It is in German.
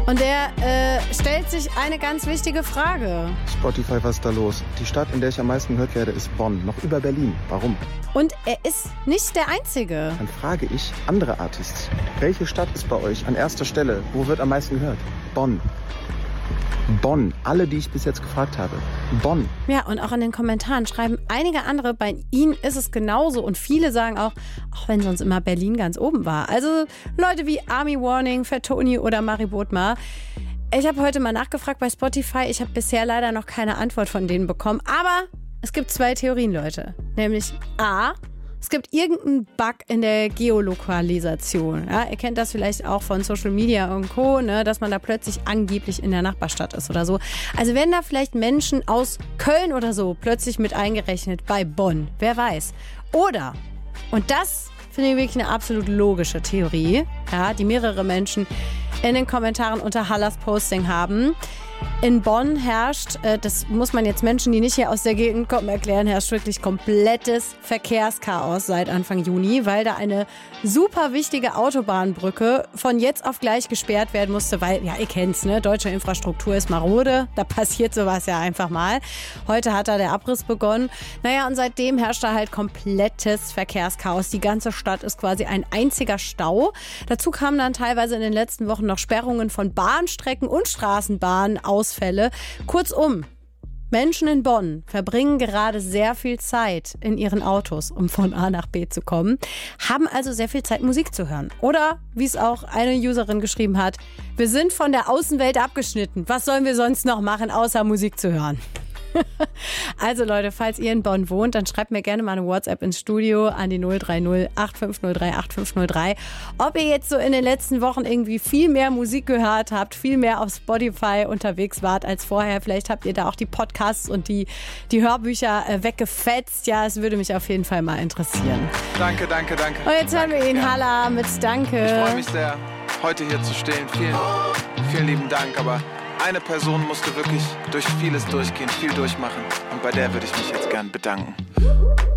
Und der stellt sich eine ganz wichtige Frage. Spotify, was ist da los? Die Stadt, in der ich am meisten gehört werde, ist Bonn. Noch über Berlin. Warum? Und er ist nicht der Einzige. Dann frage ich andere Artists. Welche Stadt ist bei euch an erster Stelle? Wo wird am meisten gehört? Bonn. Bonn. Alle, die ich bis jetzt gefragt habe. Bonn. Ja, und auch in den Kommentaren schreiben einige andere, bei ihnen ist es genauso. Und viele sagen auch wenn sonst immer Berlin ganz oben war. Also Leute wie Army Warning, Fat Tony oder Mari Bodmer. Ich habe heute mal nachgefragt bei Spotify. Ich habe bisher leider noch keine Antwort von denen bekommen. Aber es gibt 2 Theorien, Leute. Nämlich A, es gibt irgendeinen Bug in der Geolokalisation. Ja, ihr kennt das vielleicht auch von Social Media und Co., ne, dass man da plötzlich angeblich in der Nachbarstadt ist oder so. Also werden da vielleicht Menschen aus Köln oder so plötzlich mit eingerechnet bei Bonn. Wer weiß. Oder, und das finde ich wirklich eine absolut logische Theorie, ja, die mehrere Menschen in den Kommentaren unter Hallas Posting haben. In Bonn herrscht, das muss man jetzt Menschen, die nicht hier aus der Gegend kommen, erklären, herrscht wirklich komplettes Verkehrschaos seit Anfang Juni, weil da eine super wichtige Autobahnbrücke von jetzt auf gleich gesperrt werden musste, weil, ja, ihr kennt's, ne, deutsche Infrastruktur ist marode, da passiert sowas ja einfach mal. Heute hat da der Abriss begonnen. Naja, und seitdem herrscht da halt komplettes Verkehrschaos. Die ganze Stadt ist quasi ein einziger Stau. Dazu kamen dann teilweise in den letzten Wochen noch Sperrungen von Bahnstrecken und Straßenbahnen, Ausfälle. Kurzum, Menschen in Bonn verbringen gerade sehr viel Zeit in ihren Autos, um von A nach B zu kommen, haben also sehr viel Zeit, Musik zu hören. Oder, wie es auch eine Userin geschrieben hat, wir sind von der Außenwelt abgeschnitten. Was sollen wir sonst noch machen, außer Musik zu hören? Also Leute, falls ihr in Bonn wohnt, dann schreibt mir gerne mal eine WhatsApp ins Studio an die 030 8503 8503. Ob ihr jetzt so in den letzten Wochen irgendwie viel mehr Musik gehört habt, viel mehr auf Spotify unterwegs wart als vorher. Vielleicht habt ihr da auch die Podcasts und die Hörbücher weggefetzt. Ja, es würde mich auf jeden Fall mal interessieren. Danke. Und jetzt hören wir ihn, Halla, mit Danke. Ich freue mich sehr, heute hier zu stehen. Vielen lieben Dank, aber eine Person musste wirklich durch vieles durchgehen, viel durchmachen. Und bei der würde ich mich jetzt gern bedanken.